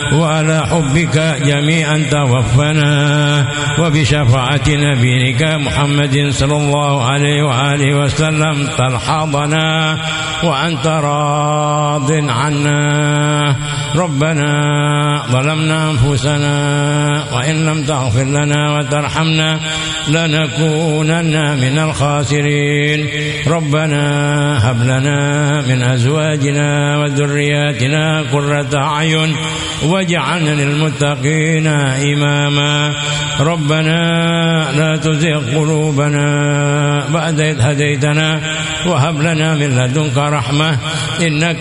وعلى حبك جميعا توفنا، وبشفاعة نبيك محمد صلى الله عليه وآله وسلم تلحظنا وأنت راض عنا. ربنا ظلمنا أنفسنا وإن لم تغفر لنا وترحمنا لنكونن من الخاسرين. ربنا هب لنا من أزواجنا وذرياتنا قرة أعين واجعلنا للمتقين إماما. ربنا لا تزغ قلوبنا بعد إذ هديتنا وهب لنا من لدنك رحمة إنك